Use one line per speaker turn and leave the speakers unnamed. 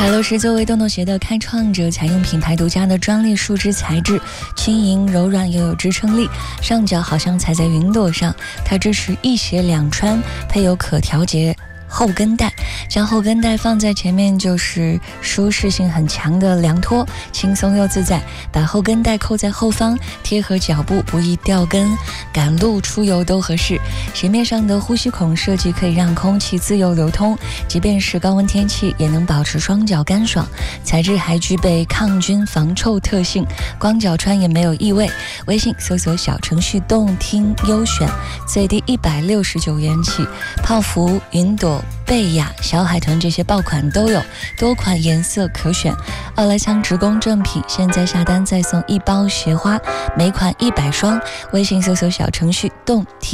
海螺是作为洞洞鞋的开创者，采用品牌独家的专利树脂材质，轻盈柔软又有支撑力，上脚好像踩在云朵上。它支持一鞋两穿，配有可调节后跟带，将后跟带放在前面就是舒适性很强的凉拖，轻松又自在。把后跟带扣在后方，贴合脚部，不易掉跟，赶路出游都合适。鞋面上的呼吸孔设计可以让空气自由流通，即便是高温天气也能保持双脚干爽。材质还具备抗菌防臭特性，光脚穿也没有异味。微信搜索小程序动听优选，最低169元起，泡芙、云朵、贝雅、小海豚这些爆款都有，多款颜色可选。奥莱仓直供正品，现在下单再送1包鞋花，每款100双。微信搜索小程序动听。